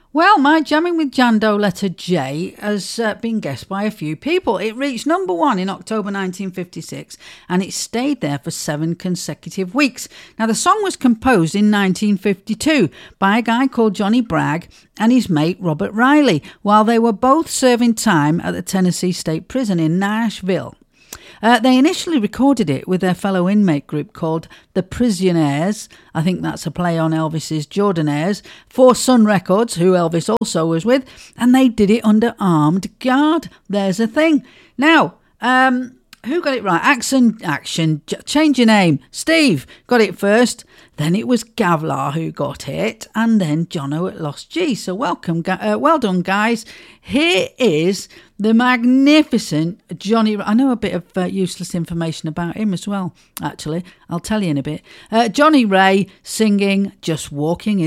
Well, my Jamming with Jando letter J has been guessed by a few people. It reached number 1 in October 1956 and it stayed there for 7 consecutive weeks. Now, the song was composed in 1952 by a guy called Johnny Bragg and his mate Robert Riley while they were both serving time at the Tennessee State Prison in Nashville. They initially recorded it with their fellow inmate group called the Prisionaires. I think that's a play on Elvis's Jordanaires, for Sun Records, who Elvis also was with, and they did it under armed guard. There's a thing. Now, who got it right? Action, change your name. Steve got it first. Then it was Gavlar who got it, and then Jono at Lost G. So well done, guys. Here is the magnificent Johnny. I know a bit of useless information about him as well, actually. I'll tell you in a bit. Johnny Ray singing Just Walking in